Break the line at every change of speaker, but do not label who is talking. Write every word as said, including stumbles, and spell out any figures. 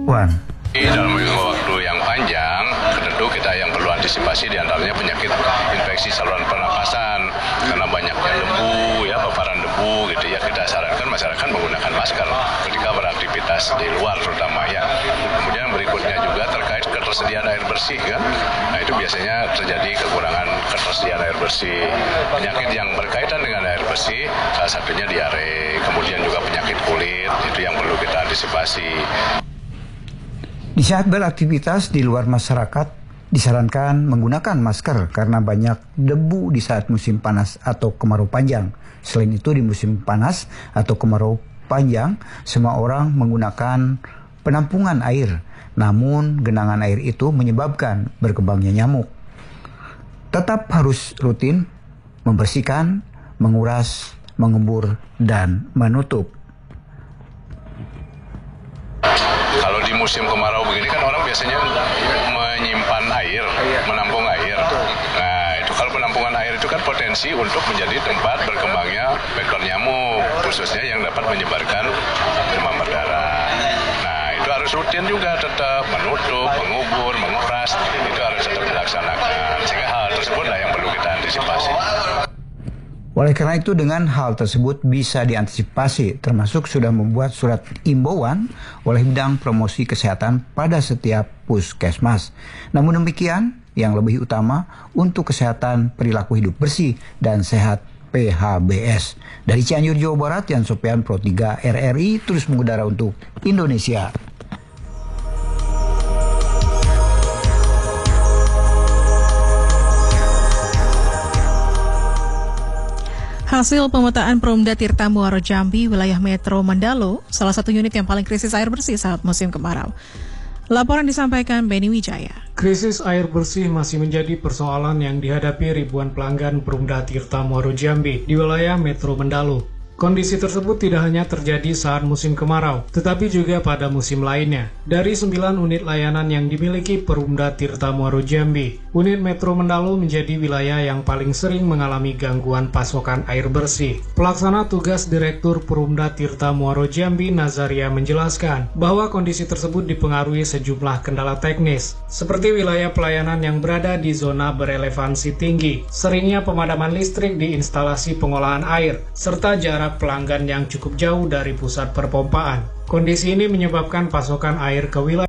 Wan.
Dalam waktu yang panjang, tentu kita yang perlu antisipasi diantaranya penyakit infeksi saluran pernapasan karena banyaknya debu, ya paparan debu, gitu ya. Kita sarankan masyarakat menggunakan masker ketika beraktivitas di luar terutama ya. Kemudian berikutnya juga terkait ketersediaan air bersih kan. Nah itu biasanya terjadi kekurangan ketersediaan air bersih. Penyakit yang berkaitan dengan air bersih salah satunya diare, kemudian juga penyakit kulit itu yang perlu kita antisipasi.
Di saat beraktivitas di luar masyarakat, disarankan menggunakan masker karena banyak debu di saat musim panas atau kemarau panjang. Selain itu, di musim panas atau kemarau panjang, semua orang menggunakan penampungan air. Namun, genangan air itu menyebabkan berkembangnya nyamuk. Tetap harus rutin membersihkan, menguras, mengembur, dan menutup.
Kalau di musim kemarau begini kan orang biasanya menyimpan air, menampung air. Nah itu kalau penampungan air itu kan potensi untuk menjadi tempat berkembangnya vektor nyamuk, khususnya yang dapat menyebarkan demam berdarah. Nah itu harus rutin juga tetap menutup, mengubur, menguras, itu harus tetap dilaksanakan. Sehingga hal tersebut lah yang perlu kita antisipasi.
Oleh karena itu dengan hal tersebut bisa diantisipasi, termasuk sudah membuat surat imbauan oleh bidang promosi kesehatan pada setiap puskesmas. Namun demikian, yang lebih utama untuk kesehatan perilaku hidup bersih dan sehat P H B S. Dari Cianjur, Jawa Barat, Yan Sopian, Pro tiga R R I, terus mengudara untuk Indonesia.
Hasil pemetaan Perumda Tirta Muaro Jambi, wilayah Metro Mandalo, salah satu unit yang paling krisis air bersih saat musim kemarau. Laporan disampaikan Benny Wijaya.
Krisis air bersih masih menjadi persoalan yang dihadapi ribuan pelanggan Perumda Tirta Muaro Jambi di wilayah Metro Mandalo. Kondisi tersebut tidak hanya terjadi saat musim kemarau, tetapi juga pada musim lainnya. Dari sembilan unit layanan yang dimiliki Perumda Tirta Muaro Jambi, unit Metro Mandalo menjadi wilayah yang paling sering mengalami gangguan pasokan air bersih. Pelaksana tugas Direktur Perumda Tirta Muaro Jambi, Nazaria, menjelaskan bahwa kondisi tersebut dipengaruhi sejumlah kendala teknis, seperti wilayah pelayanan yang berada di zona berelevansi tinggi, seringnya pemadaman listrik di instalasi pengolahan air, serta jarak pelanggan yang cukup jauh dari pusat perpompaan. Kondisi ini menyebabkan pasokan air ke wilayah